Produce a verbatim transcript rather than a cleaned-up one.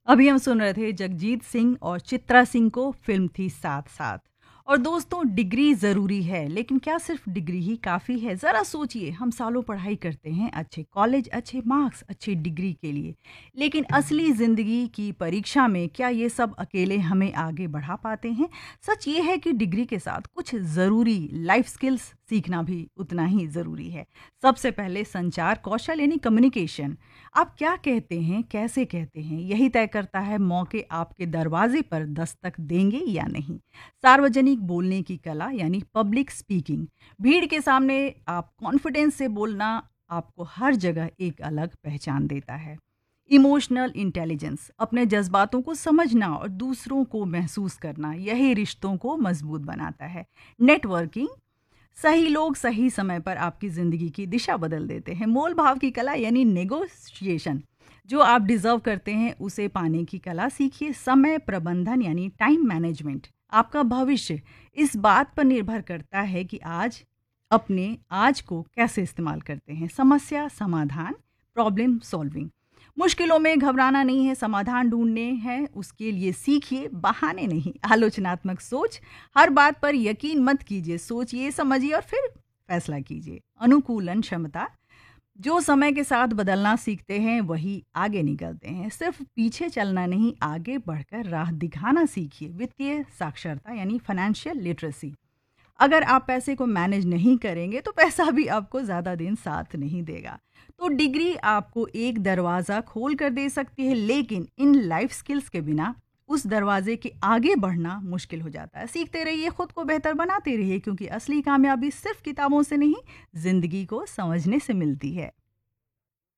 अभी हम सुन रहे थे जगजीत सिंह और चित्रा सिंह को, फिल्म थी साथ साथ। और दोस्तों, डिग्री ज़रूरी है, लेकिन क्या सिर्फ डिग्री ही काफ़ी है? ज़रा सोचिए, हम सालों पढ़ाई करते हैं, अच्छे कॉलेज, अच्छे मार्क्स, अच्छी डिग्री के लिए, लेकिन असली ज़िंदगी की परीक्षा में क्या ये सब अकेले हमें आगे बढ़ा पाते हैं? सच ये है कि डिग्री के साथ कुछ ज़रूरी लाइफ स्किल्स सीखना भी उतना ही ज़रूरी है। सबसे पहले संचार कौशल यानी कम्युनिकेशन। आप क्या कहते हैं, कैसे कहते हैं, यही तय करता है मौके आपके दरवाजे पर दस्तक देंगे या नहीं। सार्वजनिक बोलने की कला यानी पब्लिक स्पीकिंग। भीड़ के सामने आप कॉन्फिडेंस से बोलना आपको हर जगह एक अलग पहचान देता है। इमोशनल इंटेलिजेंस, अपने जज्बातों को समझना और दूसरों को महसूस करना, यही रिश्तों को मजबूत बनाता है। नेटवर्किंग, सही लोग सही समय पर आपकी ज़िंदगी की दिशा बदल देते हैं। मोल भाव की कला यानी नेगोशिएशन, जो आप डिज़र्व करते हैं उसे पाने की कला सीखिए। समय प्रबंधन यानी टाइम मैनेजमेंट, आपका भविष्य इस बात पर निर्भर करता है कि आज अपने आज को कैसे इस्तेमाल करते हैं। समस्या समाधान, प्रॉब्लम सॉल्विंग, मुश्किलों में घबराना नहीं है, समाधान ढूंढने हैं, उसके लिए सीखिए, बहाने नहीं। आलोचनात्मक सोच, हर बात पर यकीन मत कीजिए, सोचिए समझिए और फिर फैसला कीजिए। अनुकूलन क्षमता, जो समय के साथ बदलना सीखते हैं वही आगे निकलते हैं। सिर्फ पीछे चलना नहीं, आगे बढ़कर राह दिखाना सीखिए। वित्तीय साक्षरता यानी फाइनेंशियल लिटरेसी, अगर आप पैसे को मैनेज नहीं करेंगे तो पैसा भी आपको ज़्यादा दिन साथ नहीं देगा। तो डिग्री आपको एक दरवाज़ा खोल कर दे सकती है, लेकिन इन लाइफ स्किल्स के बिना उस दरवाजे के आगे बढ़ना मुश्किल हो जाता है। सीखते रहिए, खुद को बेहतर बनाते रहिए, क्योंकि असली कामयाबी सिर्फ किताबों से नहीं, ज़िंदगी को समझने से मिलती है।